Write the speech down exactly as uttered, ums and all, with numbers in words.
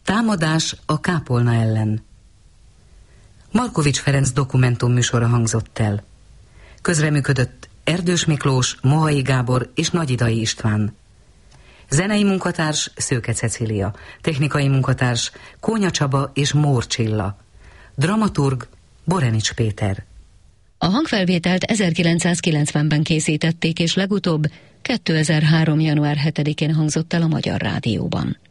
Támadás a kápolna ellen. Markovics Ferenc dokumentumműsora hangzott el. Közreműködött Erdős Miklós, Mohai Gábor és Nagyidai István. Zenei munkatárs Szőke Cecília, technikai munkatárs Kónya Csaba és Mór Csilla, dramaturg Borenics Péter. A hangfelvételt ezerkilencszázkilencvenben készítették, és legutóbb kétezer-három. január hetedikén hangzott el a Magyar Rádióban.